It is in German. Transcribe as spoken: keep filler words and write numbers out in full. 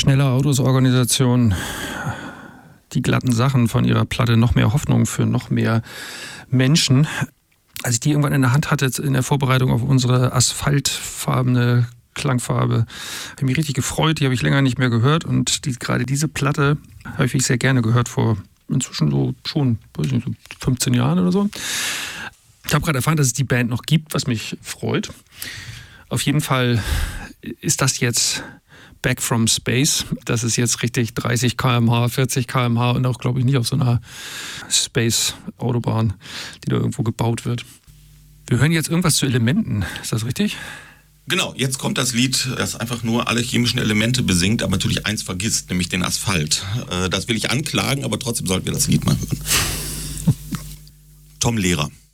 Schnelle Autos Organisation, die glatten Sachen von ihrer Platte, noch mehr Hoffnung für noch mehr Menschen. Als ich die irgendwann in der Hand hatte, in der Vorbereitung auf unsere asphaltfarbene Klangfarbe, habe ich mich richtig gefreut. Die habe ich länger nicht mehr gehört. Und die, gerade diese Platte habe ich wirklich sehr gerne gehört, vor inzwischen so schon weiß nicht, so fünfzehn Jahren oder so. Ich habe gerade erfahren, dass es die Band noch gibt, was mich freut. Auf jeden Fall ist das jetzt Back from Space. Das ist jetzt richtig dreißig Kilometer pro Stunde, vierzig Kilometer pro Stunde und auch, glaube ich, nicht auf so einer Space-Autobahn, die da irgendwo gebaut wird. Wir hören jetzt irgendwas zu Elementen. Ist das richtig? Genau, jetzt kommt das Lied, das einfach nur alle chemischen Elemente besingt, aber natürlich eins vergisst, nämlich den Asphalt. Das will ich anklagen, aber trotzdem sollten wir das Lied mal hören. Tom Lehrer.